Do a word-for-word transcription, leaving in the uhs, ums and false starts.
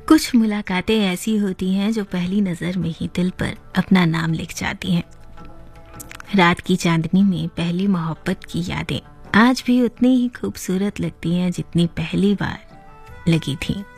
कुछ मुलाकातें ऐसी होती हैं जो पहली नज़र में ही दिल पर अपना नाम लिख जाती हैं। रात की चांदनी में पहली मोहब्बत की यादें आज भी उतनी ही खूबसूरत लगती हैं जितनी पहली बार लगी थी।